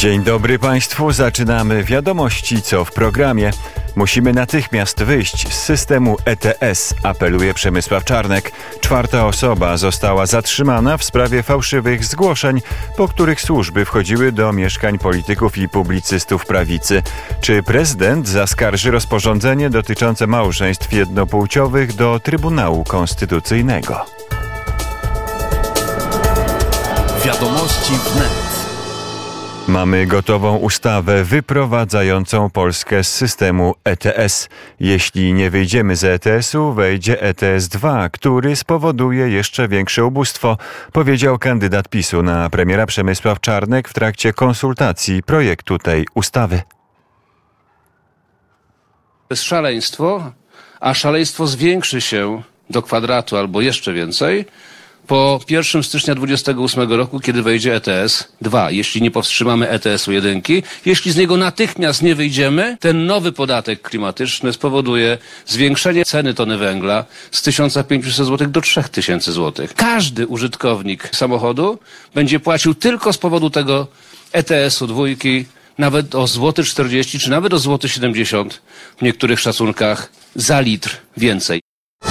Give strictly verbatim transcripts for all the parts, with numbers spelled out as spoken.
Dzień dobry Państwu, zaczynamy wiadomości, co w programie. Musimy natychmiast wyjść z systemu E T S, apeluje Przemysław Czarnek. Czwarta osoba została zatrzymana w sprawie fałszywych zgłoszeń, po których służby wchodziły do mieszkań polityków i publicystów prawicy. Czy prezydent zaskarży rozporządzenie dotyczące małżeństw jednopłciowych do Trybunału Konstytucyjnego? Wiadomości wnet. Mamy gotową ustawę wyprowadzającą Polskę z systemu E T S. Jeśli nie wyjdziemy z E T S-u, wejdzie E T S dwa, który spowoduje jeszcze większe ubóstwo, powiedział kandydat PiS-u na premiera Przemysław Czarnek w trakcie konsultacji projektu tej ustawy. To jest szaleństwo, a szaleństwo zwiększy się do kwadratu albo jeszcze więcej po pierwszego stycznia dwudziestego ósmego roku, kiedy wejdzie E T S dwa. Jeśli nie powstrzymamy E T S-u jeden, jeśli z niego natychmiast nie wyjdziemy, ten nowy podatek klimatyczny spowoduje zwiększenie ceny tony węgla z tysiąc pięćset złotych do trzy tysiące złotych. Każdy użytkownik samochodu będzie płacił tylko z powodu tego E T S-u dwójki nawet o złoty czterdzieści czy nawet o złoty siedemdziesiąt w niektórych szacunkach za litr więcej.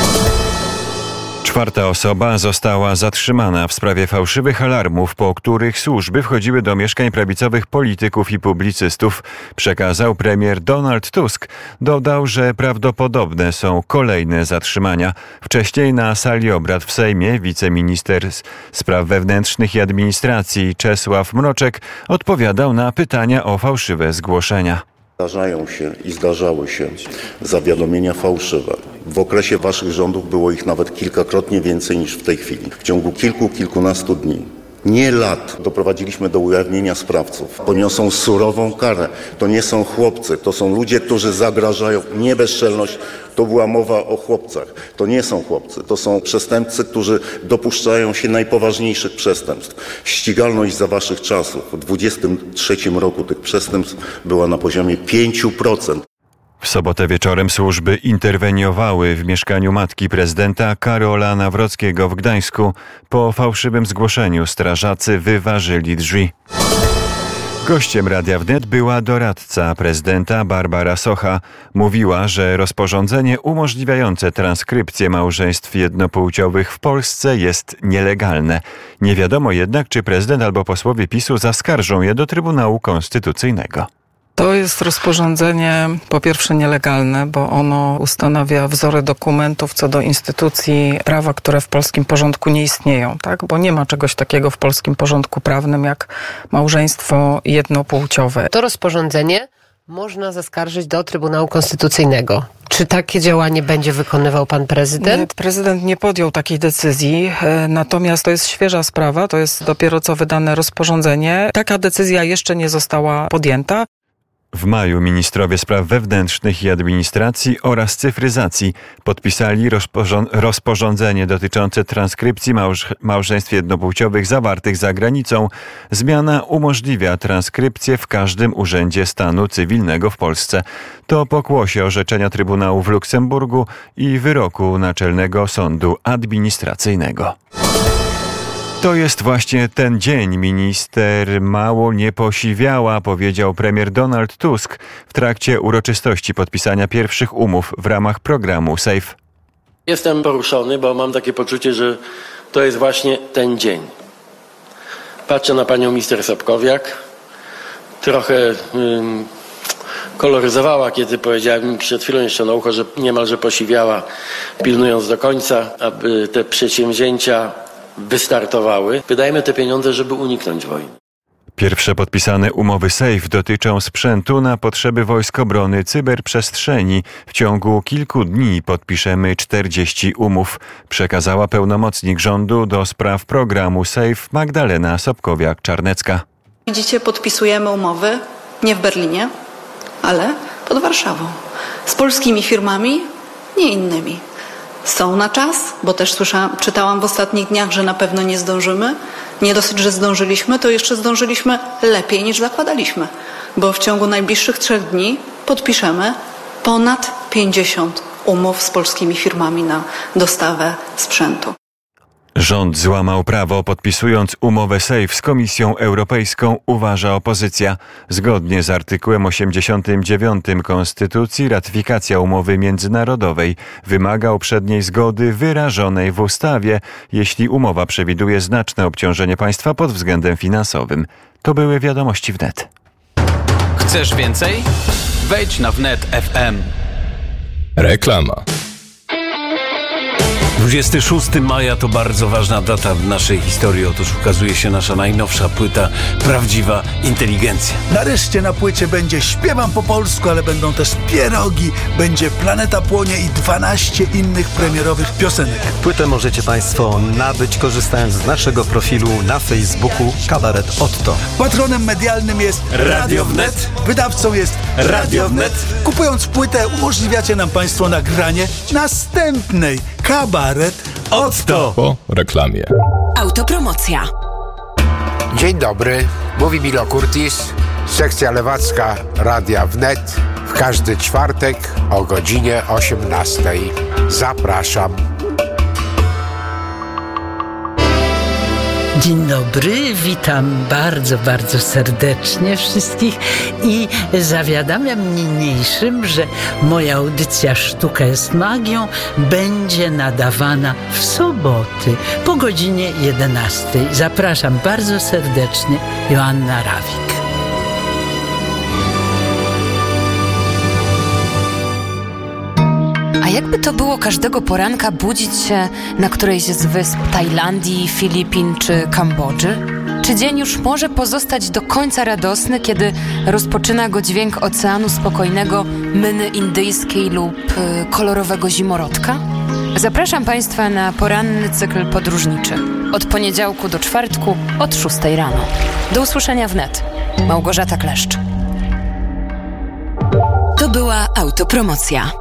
Czwarta osoba została zatrzymana w sprawie fałszywych alarmów, po których służby wchodziły do mieszkań prawicowych polityków i publicystów, przekazał premier Donald Tusk. Dodał, że prawdopodobne są kolejne zatrzymania. Wcześniej na sali obrad w Sejmie wiceminister spraw wewnętrznych i administracji Czesław Mroczek odpowiadał na pytania o fałszywe zgłoszenia. Zdarzają się i zdarzały się zawiadomienia fałszywe. W okresie waszych rządów było ich nawet kilkakrotnie więcej niż w tej chwili. W ciągu kilku, kilkunastu dni, nie lat, doprowadziliśmy do ujawnienia sprawców. Poniosą surową karę. To nie są chłopcy, to są ludzie, którzy zagrażają. Nie bezczelność, to była mowa o chłopcach. To nie są chłopcy, to są przestępcy, którzy dopuszczają się najpoważniejszych przestępstw. Ścigalność za waszych czasów w dwudziestym trzecim roku tych przestępstw była na poziomie pięć procent. W sobotę wieczorem służby interweniowały w mieszkaniu matki prezydenta Karola Nawrockiego w Gdańsku. Po fałszywym zgłoszeniu strażacy wyważyli drzwi. Gościem Radia Wnet była doradca prezydenta Barbara Socha. Mówiła, że rozporządzenie umożliwiające transkrypcję małżeństw jednopłciowych w Polsce jest nielegalne. Nie wiadomo jednak, czy prezydent albo posłowie PiS-u zaskarżą je do Trybunału Konstytucyjnego. To jest rozporządzenie po pierwsze nielegalne, bo ono ustanawia wzory dokumentów co do instytucji prawa, które w polskim porządku nie istnieją, tak? Bo nie ma czegoś takiego w polskim porządku prawnym jak małżeństwo jednopłciowe. To rozporządzenie można zaskarżyć do Trybunału Konstytucyjnego. Czy takie działanie będzie wykonywał pan prezydent? Nie, prezydent nie podjął takiej decyzji, natomiast to jest świeża sprawa, to jest dopiero co wydane rozporządzenie. Taka decyzja jeszcze nie została podjęta. W maju ministrowie spraw wewnętrznych i administracji oraz cyfryzacji podpisali rozporząd- rozporządzenie dotyczące transkrypcji małż- małżeństw jednopłciowych zawartych za granicą. Zmiana umożliwia transkrypcję w każdym urzędzie stanu cywilnego w Polsce. To pokłosie orzeczenia Trybunału w Luksemburgu i wyroku Naczelnego Sądu Administracyjnego. To jest właśnie ten dzień. Minister mało nie posiwiała, powiedział premier Donald Tusk w trakcie uroczystości podpisania pierwszych umów w ramach programu SAFE. Jestem poruszony, bo mam takie poczucie, że to jest właśnie ten dzień. Patrzę na panią minister Sobkowiak. Trochę ym, koloryzowała, kiedy powiedziałem przed chwilą jeszcze na ucho, że niemalże posiwiała, pilnując do końca, aby te przedsięwzięcia wystartowały. Wydajemy te pieniądze, żeby uniknąć wojny. Pierwsze podpisane umowy SAFE dotyczą sprzętu na potrzeby Wojsk Obrony Cyberprzestrzeni. W ciągu kilku dni podpiszemy czterdzieści umów, przekazała pełnomocnik rządu do spraw programu SAFE Magdalena Sobkowiak-Czarnecka. Widzicie, podpisujemy umowy nie w Berlinie, ale pod Warszawą. Z polskimi firmami, nie innymi. Są na czas, bo też słyszałam, czytałam w ostatnich dniach, że na pewno nie zdążymy. Nie dosyć, że zdążyliśmy, to jeszcze zdążyliśmy lepiej niż zakładaliśmy, bo w ciągu najbliższych trzech dni podpiszemy ponad pięćdziesiąt umów z polskimi firmami na dostawę sprzętu. Rząd złamał prawo, podpisując umowę SAFE z Komisją Europejską, uważa opozycja. Zgodnie z artykułem osiemdziesiątym dziewiątym Konstytucji ratyfikacja umowy międzynarodowej wymaga uprzedniej zgody wyrażonej w ustawie, jeśli umowa przewiduje znaczne obciążenie państwa pod względem finansowym. To były wiadomości wnet. Chcesz więcej? Wejdź na wnet kropka f m. Reklama. dwudziestego szóstego maja to bardzo ważna data w naszej historii. Otóż ukazuje się nasza najnowsza płyta Prawdziwa Inteligencja. Nareszcie na płycie będzie Śpiewam po polsku, ale będą też pierogi, będzie Planeta Płonie i dwanaście innych premierowych piosenek. Płytę możecie Państwo nabyć, korzystając z naszego profilu na Facebooku Kabaret Otto. Patronem medialnym jest Radio Wnet. Wydawcą jest Radio Wnet. Kupując płytę umożliwiacie nam Państwo nagranie następnej Kabaret Otto. Po reklamie. Autopromocja. Dzień dobry, mówi Milo Curtis, sekcja lewacka Radia Wnet. W każdy czwartek o godzinie osiemnastej. Zapraszam. Dzień dobry, witam bardzo, bardzo serdecznie wszystkich i zawiadamiam niniejszym, że moja audycja Sztuka jest magią będzie nadawana w soboty po godzinie jedenastej. Zapraszam bardzo serdecznie, Joanna Rawik. A jakby to było każdego poranka budzić się na którejś z wysp Tajlandii, Filipin czy Kambodży? Czy dzień już może pozostać do końca radosny, kiedy rozpoczyna go dźwięk oceanu spokojnego, myny indyjskiej lub y, kolorowego zimorodka? Zapraszam Państwa na poranny cykl podróżniczy. Od poniedziałku do czwartku od szóstej rano. Do usłyszenia wnet. Małgorzata Kleszcz. To była autopromocja.